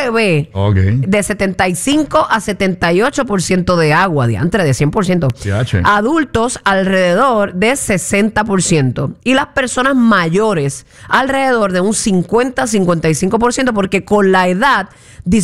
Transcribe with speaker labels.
Speaker 1: bebé de 75 a 78% de agua, diantre de 100%. Adultos alrededor de 60%. Y las personas mayores alrededor de un 50-55%, porque con la edad